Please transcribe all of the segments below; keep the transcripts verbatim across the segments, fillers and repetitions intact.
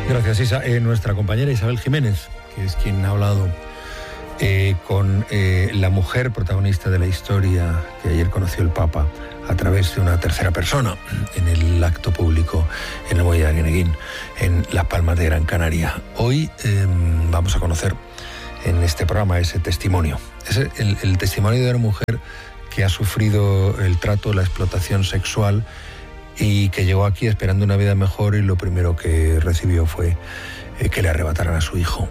Gracias, Isa. Eh, nuestra compañera Isabel Jiménez, que es quien ha hablado eh, con eh, la mujer protagonista de la historia que ayer conoció el Papa a través de una tercera persona en el acto público en el Muelle de Arguineguín, en Las Palmas de Gran Canaria. Hoy eh, vamos a conocer en este programa ese testimonio. Es el, el testimonio de una mujer que ha sufrido el trato, la explotación sexual y que llegó aquí esperando una vida mejor, y lo primero que recibió fue eh, que le arrebataran a su hijo.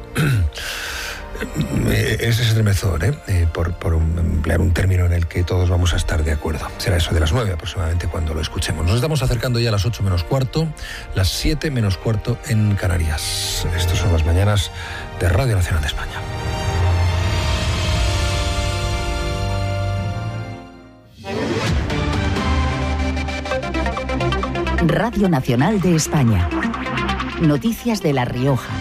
Es estremecedor, ¿eh? Eh, por, por emplear un término en el que todos vamos a estar de acuerdo. Será eso de las nueve aproximadamente cuando lo escuchemos. Nos estamos acercando ya a las ocho menos cuarto, las siete menos cuarto en Canarias. Estas son las mañanas de Radio Nacional de España. Radio Nacional de España. Noticias de La Rioja.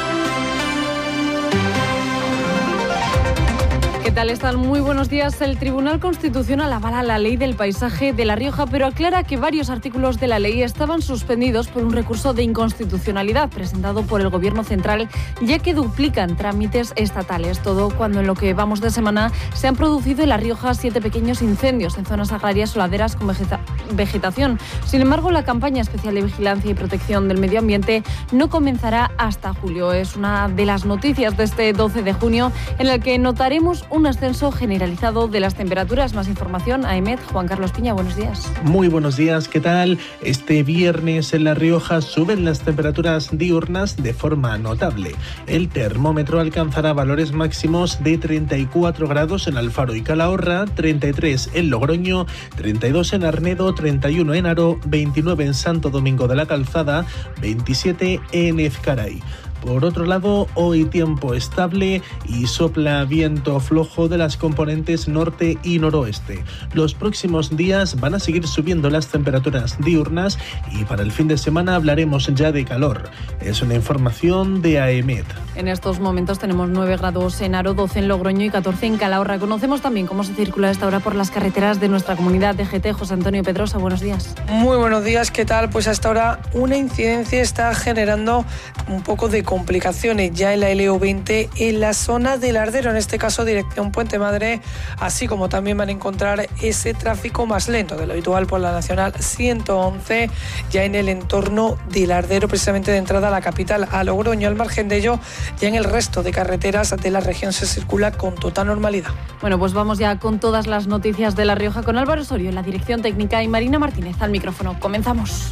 ¿Qué tal están? Muy buenos días. El Tribunal Constitucional avala la ley del paisaje de La Rioja, pero aclara que varios artículos de la ley estaban suspendidos por un recurso de inconstitucionalidad presentado por el Gobierno central, ya que duplican trámites estatales. Todo cuando en lo que vamos de semana se han producido en La Rioja siete pequeños incendios en zonas agrarias o laderas con vegeta- vegetación. Sin embargo, la campaña especial de vigilancia y protección del medio ambiente no comenzará hasta julio. Es una de las noticias de este doce de junio, en el que notaremos un ascenso generalizado de las temperaturas. Más información, A E M E T, Juan Carlos Piña, buenos días. Muy buenos días, ¿qué tal? Este viernes en La Rioja suben las temperaturas diurnas de forma notable. El termómetro alcanzará valores máximos de treinta y cuatro grados en Alfaro y Calahorra, treinta y tres en Logroño, treinta y dos en Arnedo, treinta y uno en Haro, veintinueve en Santo Domingo de la Calzada, veintisiete en Ezcaray. Por otro lado, hoy tiempo estable y sopla viento flojo de las componentes norte y noroeste. Los próximos días van a seguir subiendo las temperaturas diurnas y para el fin de semana hablaremos ya de calor. Es una información de A E M E T. En estos momentos tenemos nueve grados en Haro, doce en Logroño y catorce en Calahorra. Conocemos también cómo se circula a esta hora por las carreteras de nuestra comunidad. D G T, José Antonio Pedrosa, buenos días. Muy buenos días, ¿qué tal? Pues hasta ahora una incidencia está generando un poco de complicaciones ya en la L O veinte en la zona del Ardero, en este caso dirección Puente Madre, así como también van a encontrar ese tráfico más lento de lo habitual por la Nacional ciento once ya en el entorno del Ardero, precisamente de entrada a la capital, a Logroño. Al margen de ello, ya en el resto de carreteras de la región se circula con total normalidad. Bueno, pues vamos ya con todas las noticias de La Rioja con Álvaro Osorio en la dirección técnica y Marina Martínez al micrófono. Comenzamos.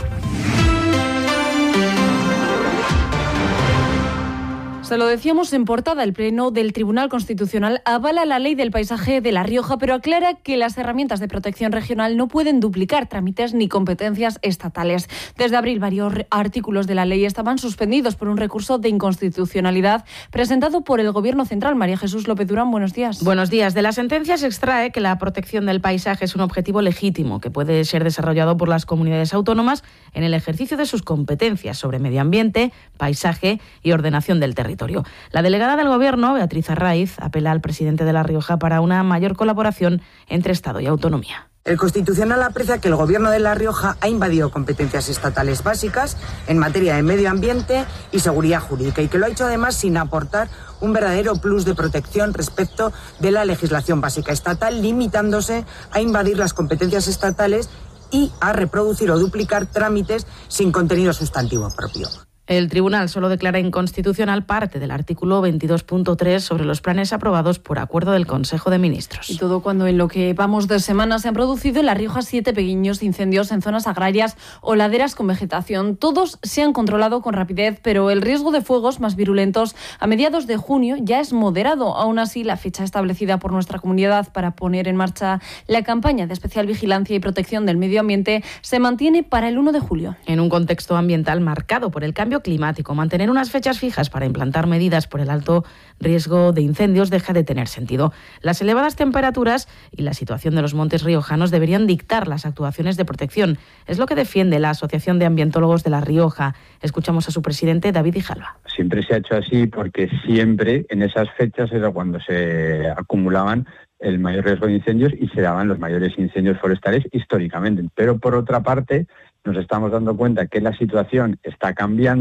Se lo decíamos en portada, el Pleno del Tribunal Constitucional avala la ley del paisaje de La Rioja, pero aclara que las herramientas de protección regional no pueden duplicar trámites ni competencias estatales. Desde abril, varios artículos de la ley estaban suspendidos por un recurso de inconstitucionalidad presentado por el Gobierno central. María Jesús López Durán, buenos días. Buenos días. De la sentencia se extrae que la protección del paisaje es un objetivo legítimo que puede ser desarrollado por las comunidades autónomas en el ejercicio de sus competencias sobre medio ambiente, paisaje y ordenación del territorio. La delegada del Gobierno, Beatriz Arraiz, apela al presidente de La Rioja para una mayor colaboración entre Estado y autonomía. El Constitucional aprecia que el Gobierno de La Rioja ha invadido competencias estatales básicas en materia de medio ambiente y seguridad jurídica y que lo ha hecho además sin aportar un verdadero plus de protección respecto de la legislación básica estatal, limitándose a invadir las competencias estatales y a reproducir o duplicar trámites sin contenido sustantivo propio. El tribunal solo declara inconstitucional parte del artículo veintidós punto tres sobre los planes aprobados por acuerdo del Consejo de Ministros. Y todo cuando en lo que vamos de semana se han producido en La Rioja siete pequeños incendios en zonas agrarias o laderas con vegetación. Todos se han controlado con rapidez, pero el riesgo de fuegos más virulentos a mediados de junio ya es moderado. Aún así, la fecha establecida por nuestra comunidad para poner en marcha la campaña de especial vigilancia y protección del medio ambiente se mantiene para el uno de julio. En un contexto ambiental marcado por el cambio climático, mantener unas fechas fijas para implantar medidas por el alto riesgo de incendios deja de tener sentido. Las elevadas temperaturas y la situación de los montes riojanos deberían dictar las actuaciones de protección. Es lo que defiende la Asociación de Ambientólogos de La Rioja. Escuchamos a su presidente, David Ijalba. Siempre se ha hecho así porque siempre en esas fechas era cuando se acumulaban el mayor riesgo de incendios y se daban los mayores incendios forestales históricamente. Pero por otra parte, nos estamos dando cuenta que la situación está cambiando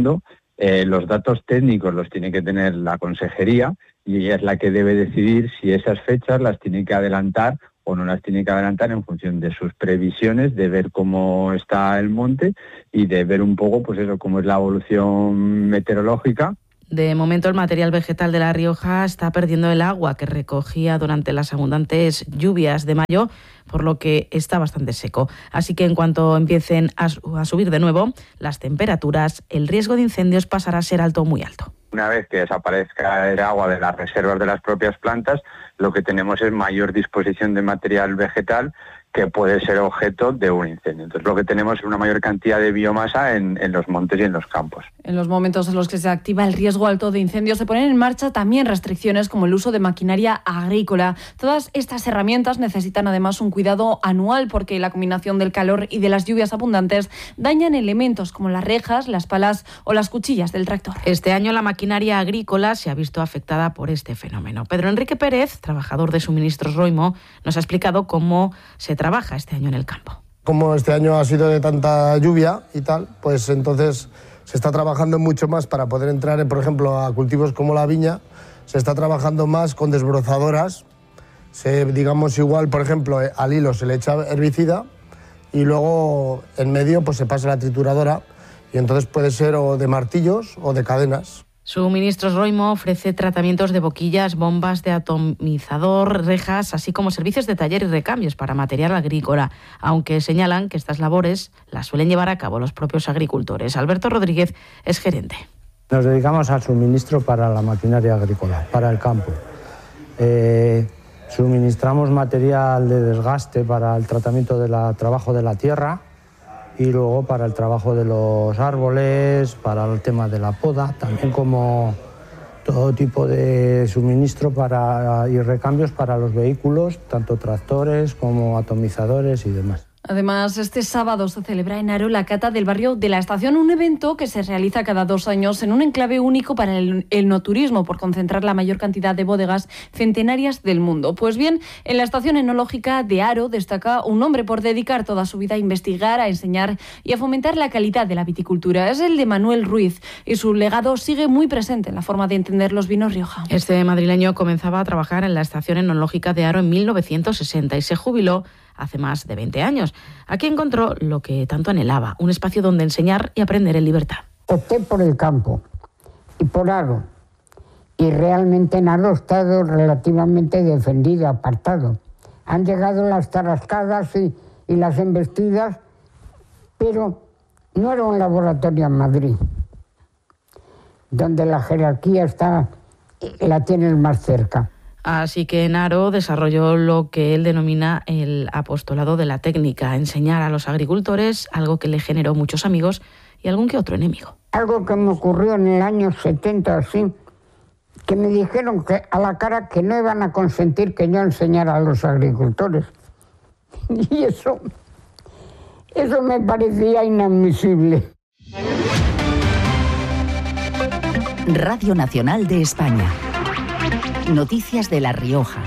Eh, los datos técnicos los tiene que tener la consejería y ella es la que debe decidir si esas fechas las tiene que adelantar o no las tiene que adelantar en función de sus previsiones, de ver cómo está el monte y de ver un poco, pues eso, cómo es la evolución meteorológica. De momento, el material vegetal de La Rioja está perdiendo el agua que recogía durante las abundantes lluvias de mayo, por lo que está bastante seco. Así que en cuanto empiecen a, a subir de nuevo las temperaturas, el riesgo de incendios pasará a ser alto o muy alto. Una vez que desaparezca el agua de las reservas de las propias plantas, lo que tenemos es mayor disposición de material vegetal que puede ser objeto de un incendio. Entonces lo que tenemos es una mayor cantidad de biomasa en, en los montes y en los campos. En los momentos en los que se activa el riesgo alto de incendios se ponen en marcha también restricciones como el uso de maquinaria agrícola. Todas estas herramientas necesitan además un cuidado anual porque la combinación del calor y de las lluvias abundantes dañan elementos como las rejas, las palas o las cuchillas del tractor. Este año la maquinaria agrícola se ha visto afectada por este fenómeno. Pedro Enrique Pérez, trabajador de Suministros Roimo, nos ha explicado cómo se trabaja este año en el campo. Como este año ha sido de tanta lluvia y tal, pues entonces se está trabajando mucho más para poder entrar, por ejemplo, a cultivos como la viña. Se está trabajando más con desbrozadoras. Se, digamos igual, por ejemplo, al hilo se le echa herbicida y luego en medio pues se pasa la trituradora y entonces puede ser o de martillos o de cadenas. Suministros Roimo ofrece tratamientos de boquillas, bombas de atomizador, rejas, así como servicios de taller y recambios para material agrícola, aunque señalan que estas labores las suelen llevar a cabo los propios agricultores. Alberto Rodríguez es gerente. Nos dedicamos al suministro para la maquinaria agrícola, para el campo. Eh, suministramos material de desgaste para el tratamiento del trabajo de la tierra, y luego para el trabajo de los árboles, para el tema de la poda, también como todo tipo de suministro para, y recambios para los vehículos, tanto tractores como atomizadores y demás. Además, este sábado se celebra en Haro la cata del barrio de la Estación, un evento que se realiza cada dos años en un enclave único para el enoturismo por concentrar la mayor cantidad de bodegas centenarias del mundo. Pues bien, en la Estación Enológica de Haro destaca un hombre por dedicar toda su vida a investigar, a enseñar y a fomentar la calidad de la viticultura. Es el de Manuel Ruiz y su legado sigue muy presente en la forma de entender los vinos Rioja. Este madrileño comenzaba a trabajar en la Estación Enológica de Haro en mil novecientos sesenta y se jubiló hace más de veinte años. Aquí encontró lo que tanto anhelaba, un espacio donde enseñar y aprender en libertad. Opté por el campo y por Haro. Y realmente en Haro ha estado relativamente defendido, apartado. Han llegado las tarascadas y, y las embestidas, pero no era un laboratorio en Madrid, donde la jerarquía está, la tienes más cerca. Así que en Haro desarrolló lo que él denomina el apostolado de la técnica, enseñar a los agricultores, algo que le generó muchos amigos y algún que otro enemigo. Algo que me ocurrió en el año setenta, así, que me dijeron que a la cara que no iban a consentir que yo enseñara a los agricultores. Y eso, eso me parecía inadmisible. Radio Nacional de España. Noticias de La Rioja.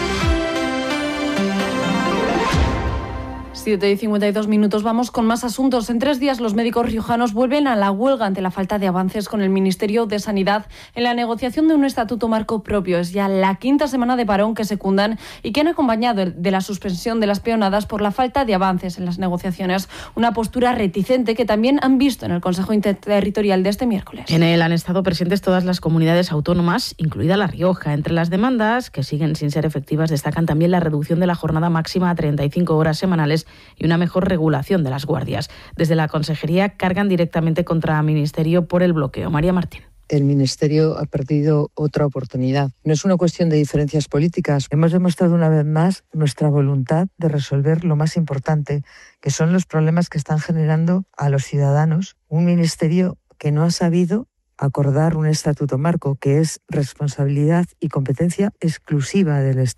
siete y cincuenta y dos minutos. Vamos con más asuntos. En tres días los médicos riojanos vuelven a la huelga ante la falta de avances con el Ministerio de Sanidad en la negociación de un estatuto marco propio. Es ya la quinta semana de parón que secundan y que han acompañado de la suspensión de las peonadas por la falta de avances en las negociaciones. Una postura reticente que también han visto en el Consejo Interterritorial de este miércoles. En él han estado presentes todas las comunidades autónomas, incluida La Rioja. Entre las demandas que siguen sin ser efectivas destacan también la reducción de la jornada máxima a treinta y cinco horas semanales y una mejor regulación de las guardias. Desde la Consejería cargan directamente contra el Ministerio por el bloqueo. María Martín. El Ministerio ha perdido otra oportunidad. No es una cuestión de diferencias políticas. Hemos demostrado una vez más nuestra voluntad de resolver lo más importante, que son los problemas que están generando a los ciudadanos. Un ministerio que no ha sabido acordar un estatuto marco, que es responsabilidad y competencia exclusiva del Estado.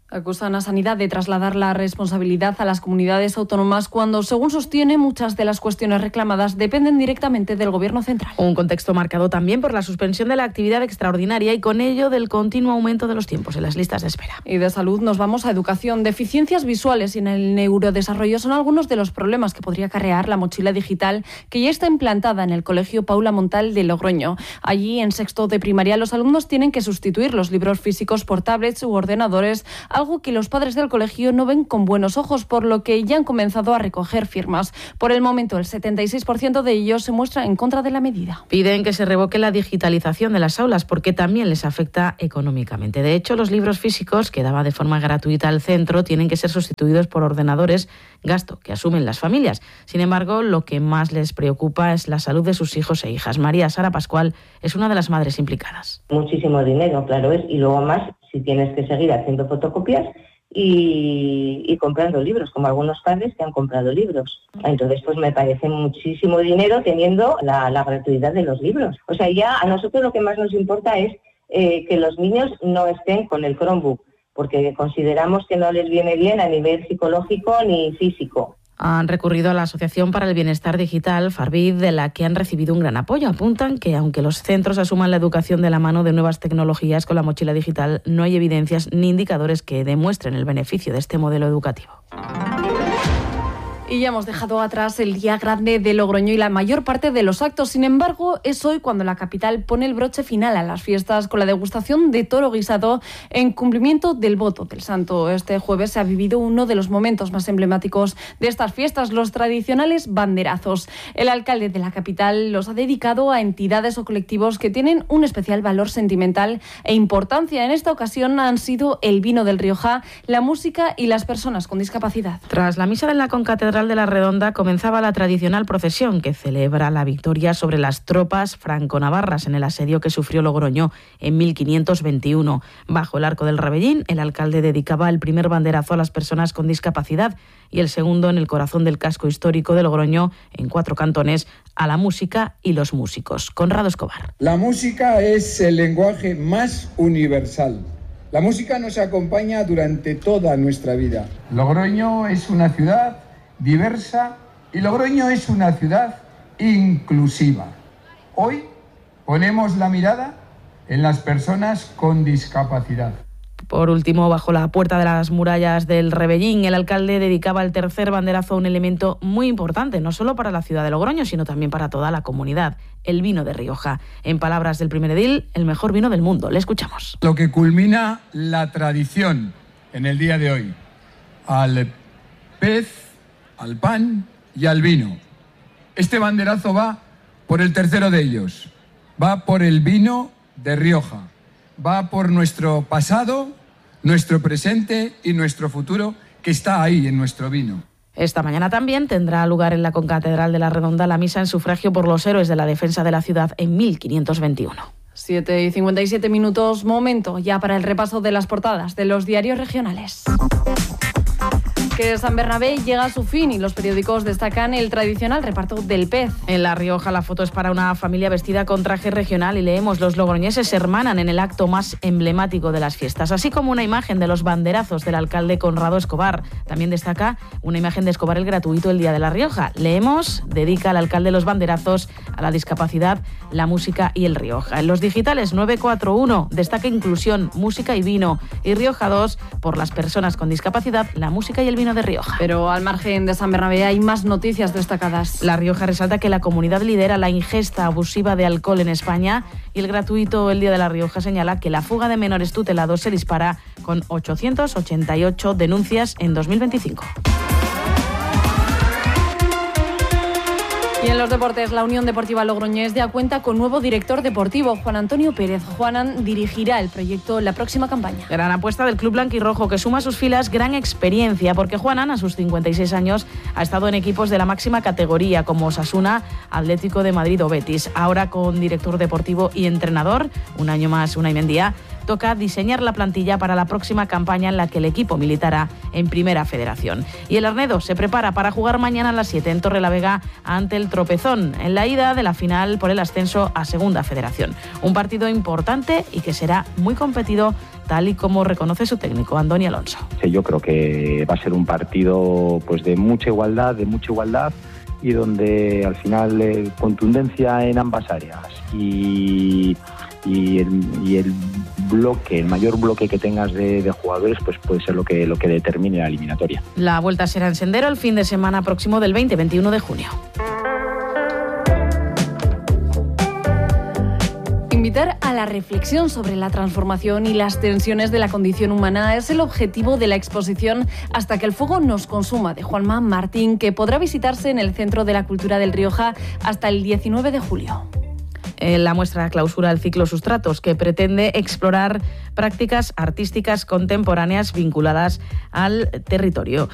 Acusan a Sanidad de trasladar la responsabilidad a las comunidades autónomas cuando, según sostiene, muchas de las cuestiones reclamadas dependen directamente del Gobierno central. Un contexto marcado también por la suspensión de la actividad extraordinaria y con ello del continuo aumento de los tiempos en las listas de espera. Y de salud nos vamos a educación. Deficiencias visuales y en el neurodesarrollo son algunos de los problemas que podría acarrear la mochila digital que ya está implantada en el Colegio Paula Montal de Logroño. Allí, en sexto de primaria, los alumnos tienen que sustituir los libros físicos por tablets u ordenadores, algo que los padres del colegio no ven con buenos ojos, por lo que ya han comenzado a recoger firmas. Por el momento, el setenta y seis por ciento de ellos se muestra en contra de la medida. Piden que se revoque la digitalización de las aulas porque también les afecta económicamente. De hecho, los libros físicos que daba de forma gratuita al centro tienen que ser sustituidos por ordenadores, gasto que asumen las familias. Sin embargo, lo que más les preocupa es la salud de sus hijos e hijas. María Sara Pascual es una de las madres implicadas. Muchísimo dinero, claro es, y luego más si tienes que seguir haciendo fotocopias y, y comprando libros, como algunos padres que han comprado libros. Entonces, pues me parece muchísimo dinero teniendo la, la gratuidad de los libros. O sea, ya a nosotros lo que más nos importa es eh, que los niños no estén con el Chromebook, porque consideramos que no les viene bien a nivel psicológico ni físico. Han recurrido a la Asociación para el Bienestar Digital, Farvid, de la que han recibido un gran apoyo. Apuntan que, aunque los centros asuman la educación de la mano de nuevas tecnologías con la mochila digital, no hay evidencias ni indicadores que demuestren el beneficio de este modelo educativo. Y ya hemos dejado atrás el Día Grande de Logroño y la mayor parte de los actos. Sin embargo, es hoy cuando la capital pone el broche final a las fiestas con la degustación de toro guisado en cumplimiento del voto del santo. Este jueves se ha vivido uno de los momentos más emblemáticos de estas fiestas, los tradicionales banderazos. El alcalde de la capital los ha dedicado a entidades o colectivos que tienen un especial valor sentimental e importancia. En esta ocasión han sido el vino del Rioja, la música y las personas con discapacidad. Tras la misa de la concatedral de la Redonda comenzaba la tradicional procesión que celebra la victoria sobre las tropas franco-navarras en el asedio que sufrió Logroño en mil quinientos veintiuno. Bajo el arco del Rebellín, el alcalde dedicaba el primer banderazo a las personas con discapacidad y el segundo, en el corazón del casco histórico de Logroño, en Cuatro Cantones, a la música y los músicos. Conrado Escobar. La música es el lenguaje más universal. La música nos acompaña durante toda nuestra vida. Logroño es una ciudad diversa y Logroño es una ciudad inclusiva. Hoy ponemos la mirada en las personas con discapacidad. Por último, bajo la puerta de las murallas del Rebellín, el alcalde dedicaba el tercer banderazo a un elemento muy importante, no solo para la ciudad de Logroño, sino también para toda la comunidad, el vino de Rioja. En palabras del primer edil, el mejor vino del mundo. Le escuchamos. Lo que culmina la tradición en el día de hoy, al pez, al pan y al vino. Este banderazo va por el tercero de ellos, va por el vino de Rioja, va por nuestro pasado, nuestro presente y nuestro futuro que está ahí en nuestro vino. Esta mañana también tendrá lugar en la concatedral de la Redonda la misa en sufragio por los héroes de la defensa de la ciudad en mil quinientos veintiuno. siete y cincuenta y siete minutos, momento ya para el repaso de las portadas de los diarios regionales. Que San Bernabé llega a su fin y los periódicos destacan el tradicional reparto del pez. En La Rioja la foto es para una familia vestida con traje regional y leemos: los logroñeses se hermanan en el acto más emblemático de las fiestas, así como una imagen de los banderazos del alcalde Conrado Escobar. También destaca una imagen de Escobar el gratuito el Día de La Rioja. Leemos: dedica al alcalde los banderazos a la discapacidad, la música y el Rioja. En los digitales nueve cuatro uno destaca inclusión, música y vino, y Rioja dos por las personas con discapacidad, la música y el vino de Rioja. Pero al margen de San Bernabé hay más noticias destacadas. La Rioja resalta que la comunidad lidera la ingesta abusiva de alcohol en España y el gratuito el Día de La Rioja señala que la fuga de menores tutelados se dispara con ochocientas ochenta y ocho denuncias en dos mil veinticinco. Y en los deportes, la Unión Deportiva Logroñés ya cuenta con nuevo director deportivo, Juan Antonio Pérez. Juanan dirigirá el proyecto en la próxima campaña. Gran apuesta del club blanquirrojo, que suma a sus filas gran experiencia, porque Juanan, a sus cincuenta y seis años, ha estado en equipos de la máxima categoría como Osasuna, Atlético de Madrid o Betis. Ahora, con director deportivo y entrenador, un año más, Unai Mendía, toca diseñar la plantilla para la próxima campaña en la que el equipo militará en Primera Federación. Y el Arnedo se prepara para jugar mañana a las siete en Torrelavega ante el Tropezón, en la ida de la final por el ascenso a Segunda Federación. Un partido importante y que será muy competido tal y como reconoce su técnico, Andoni Alonso. Yo creo que va a ser un partido pues de mucha igualdad, de mucha igualdad y donde al final eh, contundencia en ambas áreas y, y, el, y el bloque, el mayor bloque que tengas de, de jugadores, pues puede ser lo que, lo que determine la eliminatoria. La vuelta será en Sendero el fin de semana próximo del veinte a veintiuno de junio. Invitar a la reflexión sobre la transformación y las tensiones de la condición humana es el objetivo de la exposición Hasta que el fuego nos consuma, de Juanma Martín, que podrá visitarse en el Centro de la Cultura del Rioja hasta el diecinueve de julio. La muestra clausura el ciclo Sustratos, que pretende explorar prácticas artísticas contemporáneas vinculadas al territorio.